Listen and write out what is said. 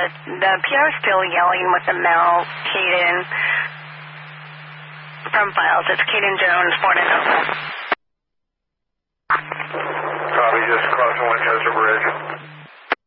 the PR is still yelling with the male Caden from files. It's Caden Jones, Fort Nova. Copy, just crossing Winchester Bridge.